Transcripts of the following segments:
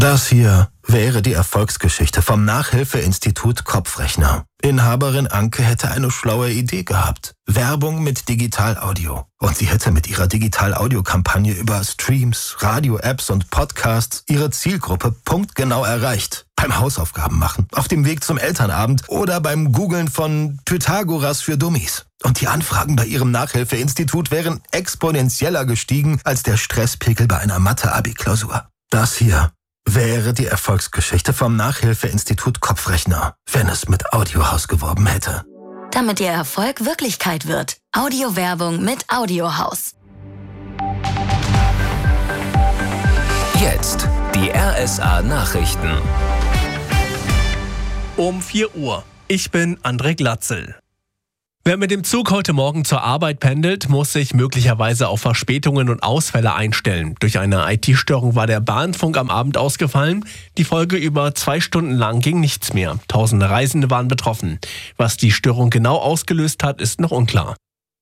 Das hier wäre die Erfolgsgeschichte vom Nachhilfeinstitut Kopfrechner. Inhaberin Anke hätte eine schlaue Idee gehabt. Werbung mit Digital-Audio. Und sie hätte mit ihrer Digital-Audio-Kampagne über Streams, Radio-Apps und Podcasts ihre Zielgruppe punktgenau erreicht. Beim Hausaufgaben machen, auf dem Weg zum Elternabend oder beim Googlen von Pythagoras für Dummies. Und die Anfragen bei ihrem Nachhilfeinstitut wären exponentieller gestiegen als der Stresspegel bei einer Mathe-Abi-Klausur. Das hier wäre die Erfolgsgeschichte vom Nachhilfeinstitut Kopfrechner, wenn es mit Audiohaus geworben hätte. Damit Ihr Erfolg Wirklichkeit wird. Audiowerbung mit Audiohaus. Jetzt die RSA-Nachrichten. Um 4 Uhr. Ich bin André Glatzel. Wer mit dem Zug heute Morgen zur Arbeit pendelt, muss sich möglicherweise auf Verspätungen und Ausfälle einstellen. Durch eine IT-Störung war der Bahnfunk am Abend ausgefallen. Die Folge: über 2 Stunden lang ging nichts mehr. Tausende Reisende waren betroffen. Was die Störung genau ausgelöst hat, ist noch unklar.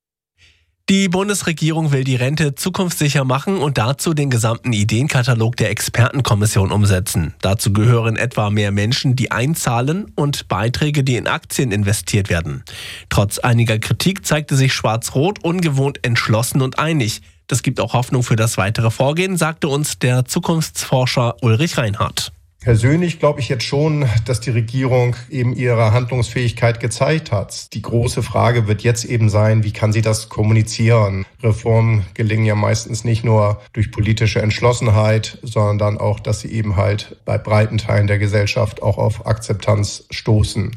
Die Bundesregierung will die Rente zukunftssicher machen und dazu den gesamten Ideenkatalog der Expertenkommission umsetzen. Dazu gehören etwa mehr Menschen, die einzahlen, und Beiträge, die in Aktien investiert werden. Trotz einiger Kritik zeigte sich Schwarz-Rot ungewohnt entschlossen und einig. Das gibt auch Hoffnung für das weitere Vorgehen, sagte uns der Zukunftsforscher Ulrich Reinhardt. Persönlich glaube ich jetzt schon, dass die Regierung eben ihre Handlungsfähigkeit gezeigt hat. Die große Frage wird jetzt eben sein, wie kann sie das kommunizieren? Reformen gelingen ja meistens nicht nur durch politische Entschlossenheit, sondern auch, dass sie eben halt bei breiten Teilen der Gesellschaft auch auf Akzeptanz stoßen.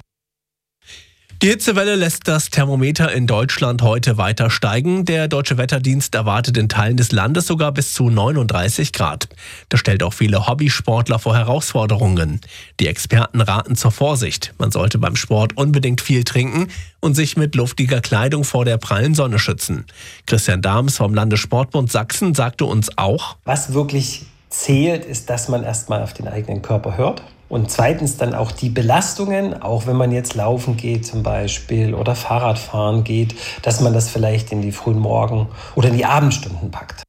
Die Hitzewelle lässt das Thermometer in Deutschland heute weiter steigen. Der Deutsche Wetterdienst erwartet in Teilen des Landes sogar bis zu 39 Grad. Das stellt auch viele Hobbysportler vor Herausforderungen. Die Experten raten zur Vorsicht. Man sollte beim Sport unbedingt viel trinken und sich mit luftiger Kleidung vor der prallen Sonne schützen. Christian Dahms vom Landessportbund Sachsen sagte uns auch: Was wirklich zählt, ist, dass man erstmal auf den eigenen Körper hört. Und zweitens dann auch die Belastungen, auch wenn man jetzt laufen geht zum Beispiel oder Fahrradfahren geht, dass man das vielleicht in die frühen Morgen- oder in die Abendstunden packt.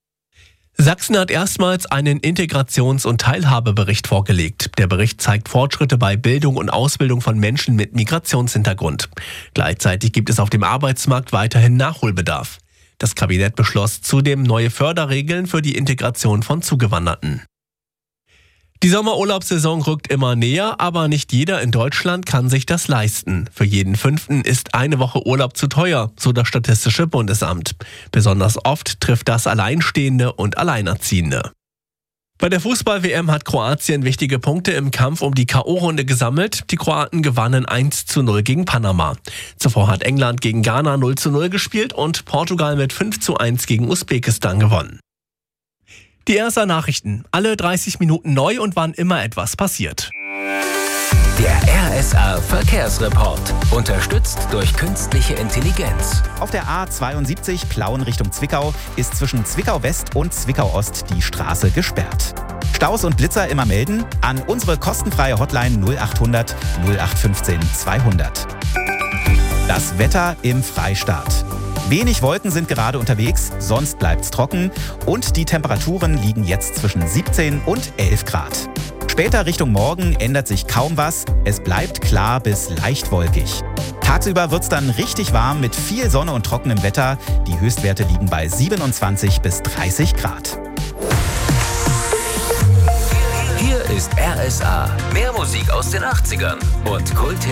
Sachsen hat erstmals einen Integrations- und Teilhabebericht vorgelegt. Der Bericht zeigt Fortschritte bei Bildung und Ausbildung von Menschen mit Migrationshintergrund. Gleichzeitig gibt es auf dem Arbeitsmarkt weiterhin Nachholbedarf. Das Kabinett beschloss zudem neue Förderregeln für die Integration von Zugewanderten. Die Sommerurlaubssaison rückt immer näher, aber nicht jeder in Deutschland kann sich das leisten. Für jeden 5. ist eine Woche Urlaub zu teuer, so das Statistische Bundesamt. Besonders oft trifft das Alleinstehende und Alleinerziehende. Bei der Fußball-WM hat Kroatien wichtige Punkte im Kampf um die K.O.-Runde gesammelt. Die Kroaten gewannen 1:0 gegen Panama. Zuvor hat England gegen Ghana 0:0 gespielt und Portugal mit 5:1 gegen Usbekistan gewonnen. Die RSA-Nachrichten, alle 30 Minuten neu und wann immer etwas passiert. Der RSA-Verkehrsreport, unterstützt durch künstliche Intelligenz. Auf der A72 Plauen Richtung Zwickau ist zwischen Zwickau West und Zwickau Ost die Straße gesperrt. Staus und Blitzer immer melden an unsere kostenfreie Hotline 0800 0815 200. Das Wetter im Freistaat. Wenig Wolken sind gerade unterwegs, sonst bleibt's trocken und die Temperaturen liegen jetzt zwischen 17 und 11 Grad. Später Richtung Morgen ändert sich kaum was, es bleibt klar bis leicht wolkig. Tagsüber wird's dann richtig warm mit viel Sonne und trockenem Wetter. Die Höchstwerte liegen bei 27 bis 30 Grad. Hier ist RSA, mehr Musik aus den 80ern und Kult